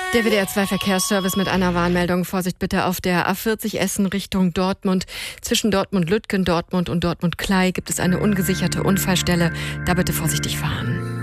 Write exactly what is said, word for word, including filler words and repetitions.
Der W D R zwei Verkehrsservice mit einer Warnmeldung. Vorsicht bitte auf der A vierzig Essen Richtung Dortmund. Zwischen Dortmund-Lütgen, Dortmund und Dortmund-Klei gibt es eine ungesicherte Unfallstelle. Da bitte vorsichtig fahren.